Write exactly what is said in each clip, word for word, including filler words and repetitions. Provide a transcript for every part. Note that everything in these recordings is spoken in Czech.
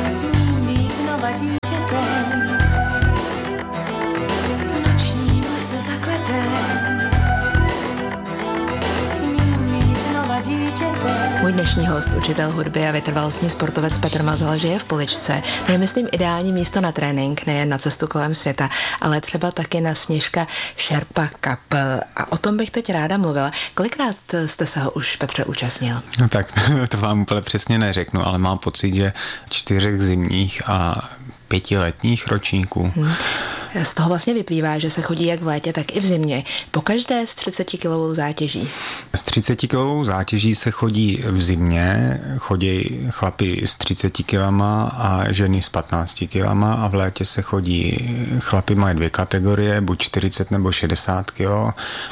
Smím být znova dítětem, v nočním lese zakletem. Smím být znova dítětem. Můj dnešní host, učitel hudby a vytrvalostní sportovec Petr Mazal žije v Poličce. To je, myslím, ideální místo na trénink, nejen na cestu kolem světa, ale třeba taky na Sněžka Sherpa Cup. A o tom bych teď ráda mluvila. Kolikrát jste se ho už, Petře, účastnil? No tak to vám úplně přesně neřeknu, ale mám pocit, že čtyřech zimních a pětiletních ročníků. Hmm. Z toho vlastně vyplývá, že se chodí jak v létě, tak i v zimě. Pokaždé s třicetikilovou zátěží. S třicetikilovou zátěží se chodí v zimě, chodí chlapi s třiceti kilama a ženy s patnácti kilama a v létě se chodí, chlapi mají dvě kategorie, buď čtyřicet nebo šedesát kilo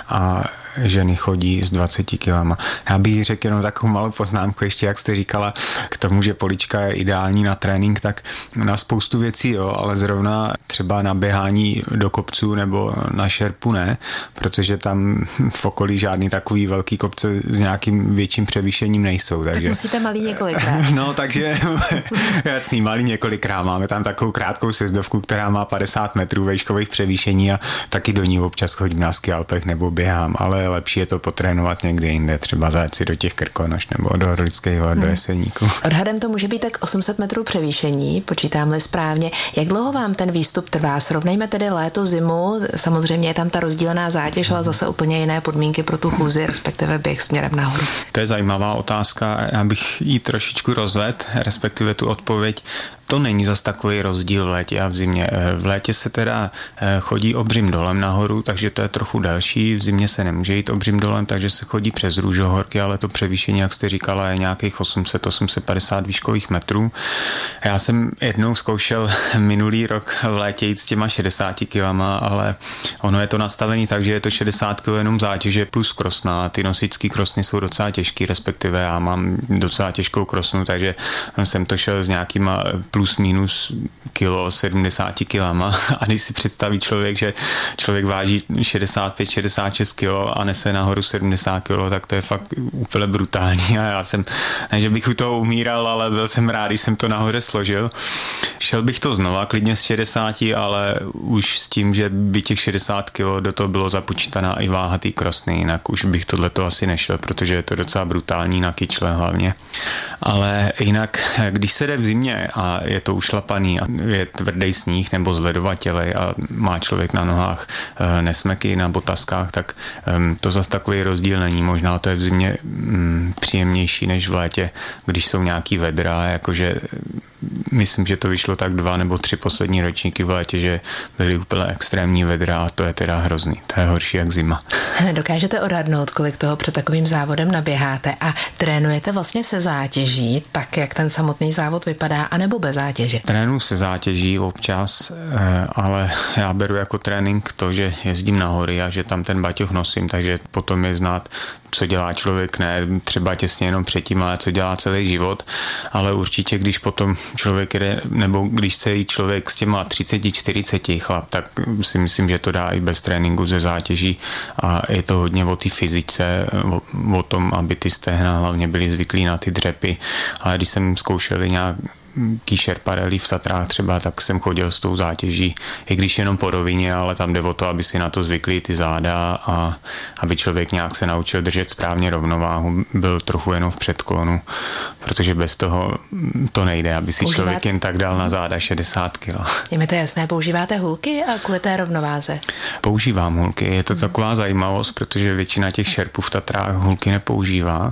a ženy chodí s dvaceti kilama. Já bych řekl jenom takovou malou poznámku, ještě jak jste říkala, k tomu, že Polička je ideální na trénink, tak na spoustu věcí jo, ale zrovna třeba na běhání do kopců nebo na šerpu ne, protože tam v okolí žádný takový velký kopce s nějakým větším převýšením nejsou. Takže... Tak musíte malý několikrát. No, takže jasný, malý několikrát. Máme tam takovou krátkou sjezdovku, která má padesát metrů vejškových převýšení a taky do ní občas chodím na skialpech nebo běhám, ale lepší je to potrénovat někde jinde, třeba zajet si do těch Krkonoš nebo do Orlických hor, hmm. do Jeseníku. Odhadem to může být tak osm set metrů převýšení, počítám-li správně. Jak dlouho vám ten výstup trvá? Srovnejme tedy léto, zimu, samozřejmě je tam ta rozdílená zátěž, ale zase úplně jiné podmínky pro tu chůzi, respektive běh směrem nahoru. To je zajímavá otázka, já bych ji trošičku rozvedl, respektive tu odpověď. To není zas takový rozdíl v létě a v zimě. V létě se teda chodí obřím dolem nahoru, takže to je trochu delší. V zimě se nemůže jít obřím dolem, takže se chodí přes Růžohorky, ale to převýšení, jak jste říkala, je nějakých osm set až osm set padesát výškových metrů. Já jsem jednou zkoušel minulý rok v létě jít s těma šedesáti kilama, ale ono je to nastavený tak, že je to šedesát kil jenom zátěže plus krosna. Ty nosičský krosny jsou docela těžký, respektive já mám docela těžkou krosnu, takže jsem to šel s nějakýma plus minus kilo, sedmdesáti kilama a když si představí člověk, že člověk váží šedesát pět šedesát šest kilo a nese nahoru sedmdesát kilo, tak to je fakt úplně brutální a já jsem, ne, že bych u toho umíral, ale byl jsem rád, když jsem to nahoře složil. Šel bych to znova klidně s šedesáti, ale už s tím, že by těch šedesát kilo do toho bylo započítaná i váha té krosny, jinak už bych tohleto asi nešel, protože je to docela brutální na kyčle hlavně. Ale jinak, když se jde v zimě a je to ušlapaný a je tvrdý sníh nebo zledovatělej a má člověk na nohách nesmeky na botaskách, tak to zas takový rozdíl není. Možná to je v zimě příjemnější než v létě, když jsou nějaký vedra, jakože myslím, že to vyšlo tak dva nebo tři poslední ročníky v létě, že byly úplně extrémní vedra a to je teda hrozný. To je horší jak zima. Dokážete odhadnout, kolik toho před takovým závodem naběháte a trénujete vlastně se zátěží, tak jak ten samotný závod vypadá, anebo bez zátěže? Trénuji se zátěží občas, ale já beru jako trénink to, že jezdím na hory a že tam ten baťoch nosím, takže potom je znát, co dělá člověk, ne třeba těsně jenom předtím, ale co dělá celý život, ale určitě, když potom člověk jde, nebo když se jít člověk s těma třiceti čtyřiceti chlap, tak si myslím, že to dá i bez tréninku ze zátěží a je to hodně o té fyzice, o, o tom, aby ty stehna hlavně byly zvyklí na ty dřepy, ale když jsem zkoušel nějak Sherpa Rally v Tatrách třeba, tak jsem chodil s tou zátěží, i když jenom po rovině, ale tam jde o to, aby si na to zvykli ty záda a aby člověk nějak se naučil držet správně rovnováhu, byl trochu jenom v předklonu, protože bez toho to nejde, aby si Používáte... člověk jen tak dal na záda šedesát kilo. Je mi to jasné, používáte hulky a kvůli té rovnováze? Používám hulky, je to taková zajímavost, protože většina těch šerpů v Tatrách hulky nepoužívá,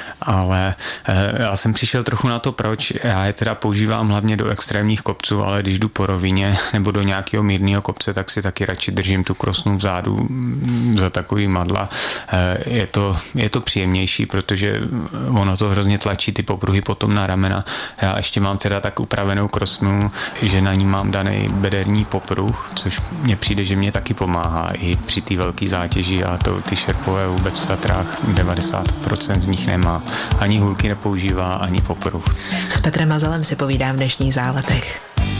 ale já jsem přišel trochu na to, proč. Já je teda používám hlavně do extrémních kopců, ale když jdu po rovině nebo do nějakého mírného kopce, tak si taky radši držím tu krosnu vzadu za takový madla. Je to, je to příjemnější, protože ono to hrozně tlačí ty popruhy potom na ramena. Já ještě mám teda tak upravenou krosnu, že na ní mám daný bederní popruh, což mně přijde, že mě taky pomáhá i při té velké zátěži a to ty šerpové vůbec v Tatrách devadesát procent z nich nemá. Ani hulky nepoužívá, ani popruh. S Petrem Mazalem si povídám v dnešních záletech.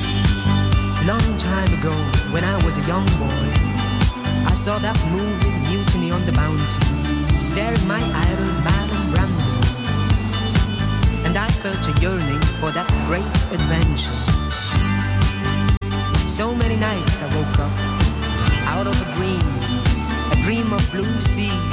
Long time ago, when I was a young boy, I saw that movie Mutiny on the Bounty, staring my idol Marlon Brando. And and I felt a yearning for that great adventure. So many nights I woke up out of a dream, a dream of blue sea